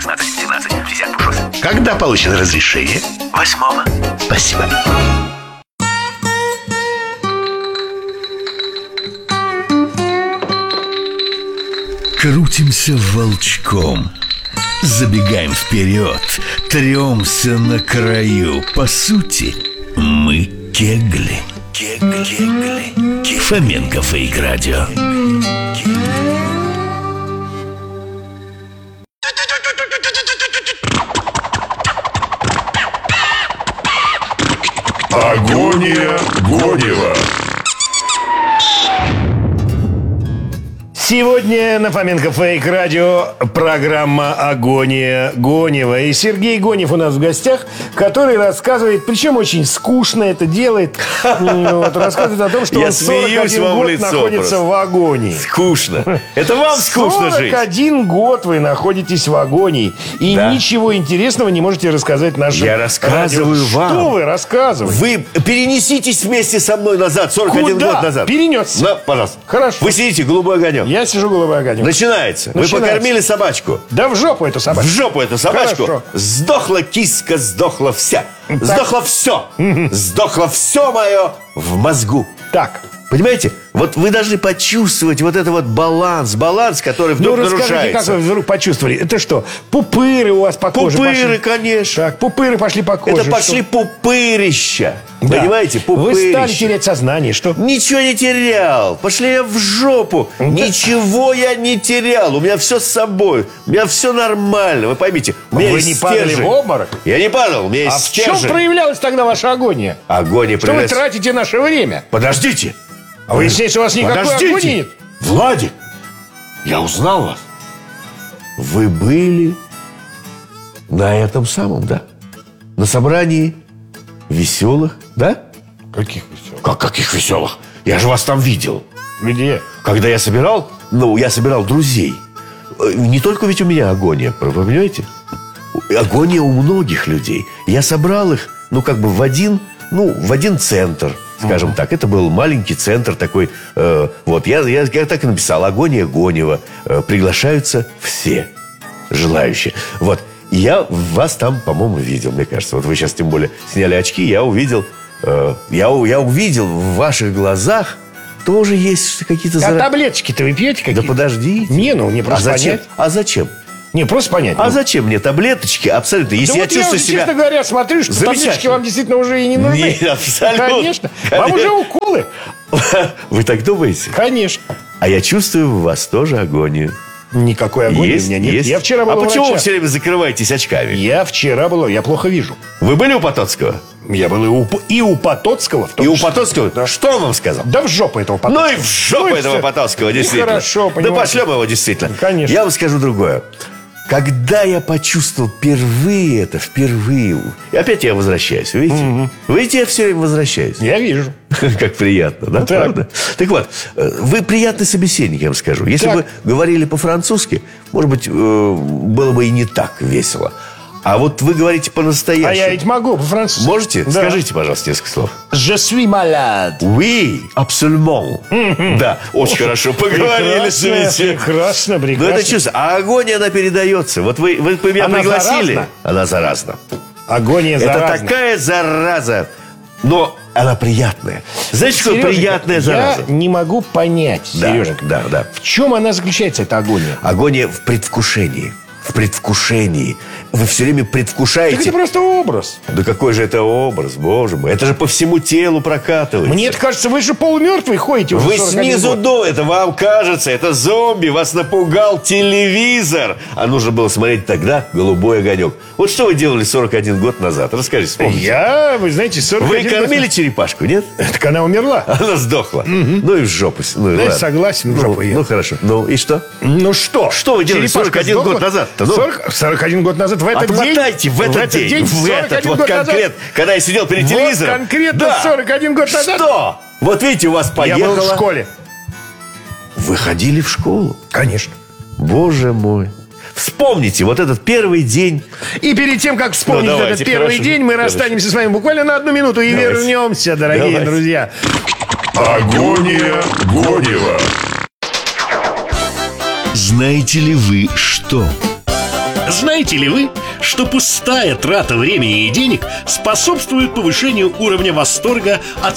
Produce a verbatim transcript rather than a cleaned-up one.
шестнадцать семнадцать шестьдесят плюс. Когда получено разрешение? Восьмого. Спасибо. Крутимся волчком, забегаем вперед, тремся на краю. По сути, мы кегли. Кегли. Фоменко Фейк Радио. Агония Гонева. Сегодня на Фоменко Фейк Радио программа «Агония Гонева». И Сергей Гонев у нас в гостях, который рассказывает, причем очень скучно это делает, вот, рассказывает о том, что он сорок один год находится в агонии. Скучно. Это вам скучно жить. сорок один год вы находитесь в агонии. И Да. ничего интересного не можете рассказать нашим Я рассказываю радио. вам. Что вы рассказываете? Вы перенеситесь вместе со мной назад, сорок один Куда? год назад. Перенесся. На, пожалуйста. Хорошо. Вы сидите, голубой огонек. Я сижу, голубой огонек. Начинается. Вы Начинается. покормили собачку. Да в жопу эту В собачку. жопу эту собачку. Хорошо. Сдохла киска, сдохла вся. Сдохло все. Сдохло все мое в мозгу. Так. Понимаете? Вот вы должны почувствовать вот это вот баланс. Баланс, который Ну, вдруг расскажите, как нарушается. вы вдруг почувствовали? Это что, пупыры у вас по коже Пупыры, пошли? конечно. Так, пупыры пошли по коже. Это пошли что? пупырища. Да. Понимаете? Пупырища. Вы стали терять сознание, что? Ничего не терял. Пошли я в жопу. Ничего я не терял. У меня все с собой. У меня все нормально. Вы поймите. У меня Вы есть не падали стержень. в обморок? Я не падал. У меня есть А в чем стержень. проявлялась тогда ваша агония? Агония Что вы проявляется. тратите наше время? Подождите. А выясняется, у вас никакой Подождите. агонии нет? Владик, я узнал вас. Вы были на этом самом, да? На собрании веселых, да? Каких веселых? Как каких веселых? Я же вас там видел. Где? Когда я собирал, ну, я собирал друзей. Э, Не только ведь у меня агония, вы понимаете? Агония у многих людей. Я собрал их, ну, как бы в один, ну, в один центр, скажем так. Это был маленький центр такой. э, вот, я, я, я так и написал. Агония Гонева. Э, приглашаются все желающие. Вот. И я вас там, по-моему, видел, мне кажется. Вот вы сейчас, тем более, сняли очки. Я увидел, э, я, у- я увидел в ваших глазах тоже есть какие-то... А зара- таблеточки-то вы пьете какие-то? Да подождите. Не, ну, не А просто зачем? понять. А зачем? Не, просто понять. А ну. зачем мне таблеточки? Абсолютно. Если Да я вот чувствую уже, себя... честно говоря, смотрю, что Замечательно. таблеточки вам действительно уже и не нужны. Не, абсолютно. Конечно. Вам уже уколы. Вы так думаете? Конечно. А я чувствую в вас тоже агонию. Никакой агонии Есть, у меня нет. есть. Я вчера был А у почему врача. вы все время закрываетесь очками? Я вчера был, я плохо вижу. Вы были у Потоцкого? Я был и у, П- и у Потоцкого в том И у числе. Потоцкого? Да. Что он вам сказал? Да в жопу этого Потоцкого. Ну и в жопу Ну и этого всё. Потоцкого, И действительно. хорошо, Да понимаете. пошлем его, действительно. Конечно. Я вам скажу другое. Когда я почувствовал впервые это, впервые... И опять я возвращаюсь, видите? Угу. Видите, я все время возвращаюсь. Я вижу. Как приятно, да? Так. Правда? Так вот, э, вы приятный собеседник, я вам скажу. Если Так. бы говорили по-французски, может быть, э, было бы и не так весело. А вот вы говорите по-настоящему. А я ведь могу по-французски. Можете? Да. Скажите, пожалуйста, несколько слов. Je suis malade. Oui, absolument. Да, очень хорошо поговорили. Прекрасно, замечательно. прекрасно, Ну, прекрасно. это чувство. А агония, она передается. Вот вы, вы меня Она пригласили. заразна? Она заразна. Агония Это заразна. такая зараза. Но она приятная. Знаете, что Сереженька, приятная зараза? Я не могу понять, Да, Сереженька, да, да. в чем она заключается, эта агония? Агония в предвкушении. В предвкушении. Вы все время Так предвкушаете. это просто образ. Да какой же это образ, боже мой. Это же по всему телу прокатывается. Мне кажется, вы же полумертвый ходите уже Вы сорок один снизу год. до, это вам кажется, это зомби, вас напугал телевизор. А нужно было смотреть тогда «Голубой огонек». Вот что вы делали сорок один год назад? Расскажите, вспомните. Я, вы знаете, сорок Вы один кормили год... черепашку, нет? Так она умерла. Она сдохла. Ну и в жопу. Ну, и Да, ладно. согласен, в Ну, жопу ее. ну хорошо. Ну и что? Ну что? Что вы делали Черепашка сорок один сдохла? год назад-то? Ну? сорок, сорок один год назад в этот день... Отмотайте в этот день, в сорок этот один вот год назад. конкретно, когда я сидел перед Вот телевизором. конкретно Да. сорок один год назад. Что? Вот видите, у вас Я поехало. был в школе. Вы ходили в школу? Конечно. Боже мой. Вспомните вот этот первый день. И перед тем, как вспомнить Ну, давайте, этот первый хорошо. день, мы Хорошо. расстанемся с вами буквально на одну минуту и Давайте. вернемся, дорогие Давайте. друзья. Агония Гонева. Знаете ли вы что? Знаете ли вы, что пустая трата времени и денег способствует повышению уровня восторга от